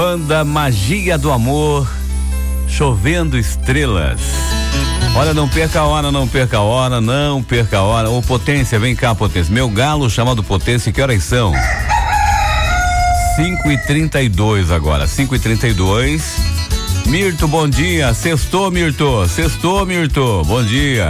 Banda Magia do Amor, Chovendo Estrelas. Olha, não perca a hora, não perca a hora, não perca a hora. Ô, Potência, vem cá, Potência. Meu galo chamado Potência, que horas são? 5h32 agora, 5h32. Mirto, bom dia. Sextou, Mirto. Sextou, Mirto. Bom dia.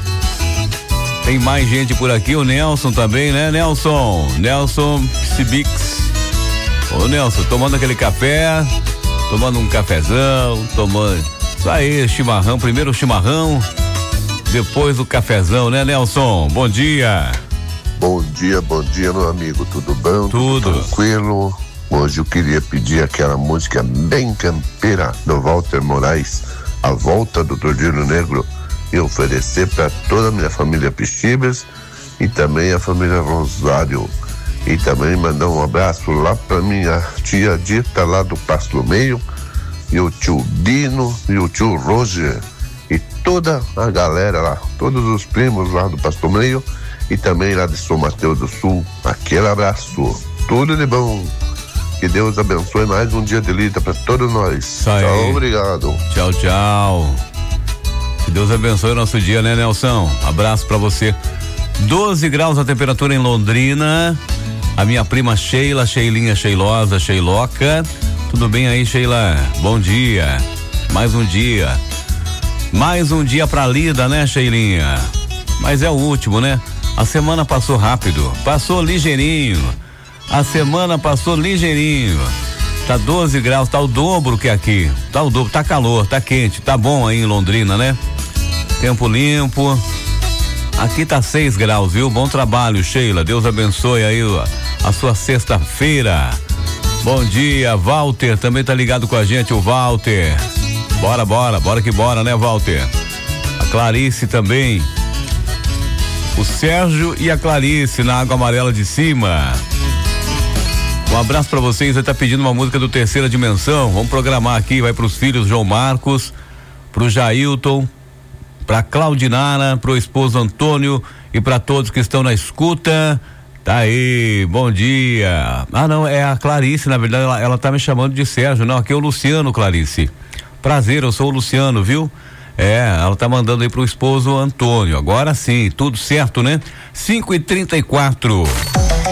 Tem mais gente por aqui, o Nelson também, né, Nelson? Nelson Cibix. Ô, Nelson, tomando aquele café, tomando um cafezão, tomando. Isso aí, chimarrão, primeiro o chimarrão, depois o cafezão, né, Nelson? Bom dia. Bom dia, meu amigo. Tudo bom? Tudo tranquilo? Hoje eu queria pedir aquela música bem campeira do Walter Moraes, A Volta do Tordilho Negro, e oferecer para toda a minha família Pichibas e também a família Rosário. E também mandar um abraço lá para minha tia Dita lá do Pasto Meio, e o tio Dino e o tio Roger e toda a galera lá, todos os primos lá do Pasto Meio e também lá de São Mateus do Sul. Aquele abraço, tudo de bom. Que Deus abençoe mais um dia de lida para todos nós. Tchau, obrigado. Tchau, tchau. Que Deus abençoe o nosso dia, né, Nelson? Abraço pra você. 12 graus a temperatura em Londrina. A minha prima Sheila, Sheilinha, Sheilosa, Sheiloca. Tudo bem aí, Sheila? Bom dia. Mais um dia. Mais um dia pra lida, né, Sheilinha? Mas é o último, né? A semana passou rápido. Passou ligeirinho. A semana passou ligeirinho. Tá 12 graus, tá o dobro que aqui. Tá o dobro, tá calor, tá quente, tá bom aí em Londrina, né? Tempo limpo. Aqui tá 6 graus, viu? Bom trabalho, Sheila. Deus abençoe aí a sua sexta-feira. Bom dia, Walter. Também tá ligado com a gente, o Walter. Bora que bora, né, Walter? A Clarice também. O Sérgio e a Clarice na Água Amarela de Cima. Um abraço pra vocês. Você tá pedindo uma música do Terceira Dimensão. Vamos programar aqui, vai pros filhos João Marcos, pro Jailton, pra Claudinara, pro esposo Antônio e pra todos que estão na escuta. Tá aí, bom dia. Ah, não, é a Clarice, na verdade ela tá me chamando de Sérgio. Não, aqui é o Luciano, Clarice. Prazer, eu sou o Luciano, viu? Ela tá mandando aí pro esposo Antônio. Agora sim, tudo certo, né? 5h34.